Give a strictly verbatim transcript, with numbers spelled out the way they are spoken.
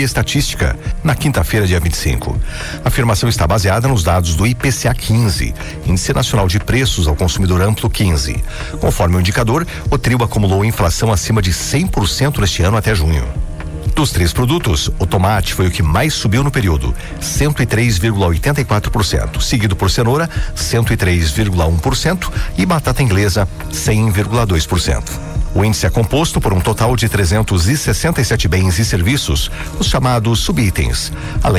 Economia e Estatística, na quinta-feira, dia vinte e cinco. A afirmação está baseada nos dados do I P C A quinze, Índice Nacional de Preços ao Consumidor Amplo quinze. Conforme o indicador, o trio acumulou inflação acima de cem por cento neste ano até junho. Dos três produtos, o tomate foi o que mais subiu no período, cento e três vírgula oitenta e quatro por cento, seguido por cenoura, cento e três vírgula um por cento e batata inglesa, cem vírgula dois por cento. O índice é composto por um total de trezentos e sessenta e sete bens e serviços, os chamados subitens, além